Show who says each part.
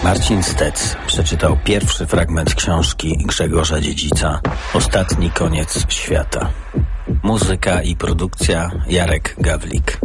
Speaker 1: Marcin Stec przeczytał pierwszy fragment książki Grzegorza Dziedzica „Ostatni koniec świata”. Muzyka i produkcja Jarek Gawlik.